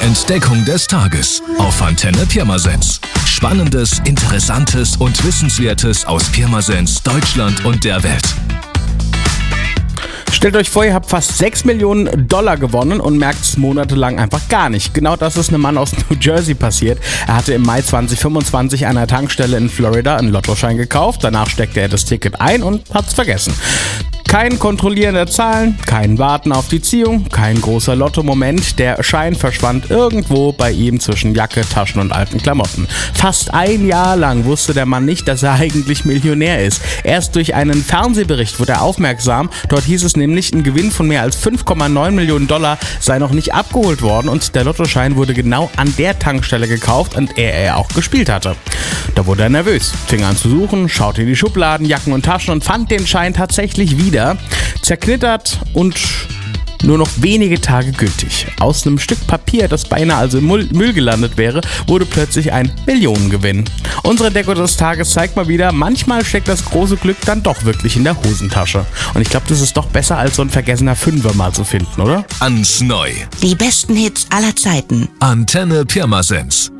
Entdeckung des Tages auf Antenne Pirmasens. Spannendes, Interessantes und Wissenswertes aus Pirmasens, Deutschland und der Welt. Stellt euch vor, ihr habt fast 6 Millionen Dollar gewonnen und merkt es monatelang einfach gar nicht. Genau das ist einem Mann aus New Jersey passiert. Er hatte im Mai 2025 an einer Tankstelle in Florida einen Lottoschein gekauft. Danach steckte er das Ticket ein und hat es vergessen. Kein Kontrollieren der Zahlen, kein Warten auf die Ziehung, kein großer Lotto-Moment. Der Schein verschwand irgendwo bei ihm zwischen Jacke, Taschen und alten Klamotten. Fast ein Jahr lang wusste der Mann nicht, dass er eigentlich Millionär ist. Erst durch einen Fernsehbericht wurde er aufmerksam. Dort hieß es nämlich, ein Gewinn von mehr als 5,9 Millionen Dollar sei noch nicht abgeholt worden und der Lottoschein wurde genau an der Tankstelle gekauft, an der er auch gespielt hatte. Da wurde er nervös, fing an zu suchen, schaute in die Schubladen, Jacken und Taschen und fand den Schein tatsächlich wieder. Zerknittert und nur noch wenige Tage gültig. Aus einem Stück Papier, das beinahe also im Müll gelandet wäre, wurde plötzlich ein Millionengewinn. Unsere Entdeckung des Tages zeigt mal wieder, manchmal steckt das große Glück dann doch wirklich in der Hosentasche. Und ich glaube, das ist doch besser, als so ein vergessener Fünfer mal zu finden, oder? Ans Neu. Die besten Hits aller Zeiten. Antenne Pirmasens.